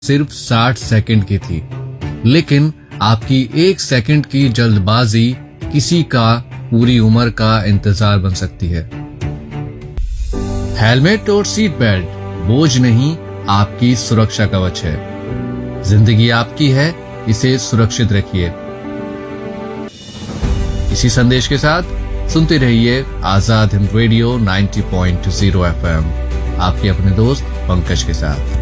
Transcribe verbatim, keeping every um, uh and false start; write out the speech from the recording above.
सिर्फ साठ सेकंड की थी, लेकिन आपकी एक सेकंड की जल्दबाजी किसी का पूरी उम्र का इंतजार बन सकती है। हेलमेट और सीट बेल्ट बोझ नहीं, आपकी सुरक्षा कवच है। जिंदगी आपकी है, इसे सुरक्षित रखिए। इसी संदेश के साथ सुनते रहिए आजाद हिंद रेडियो नब्बे पॉइंट शून्य एफ एम, आपके अपने दोस्त पंकज के साथ।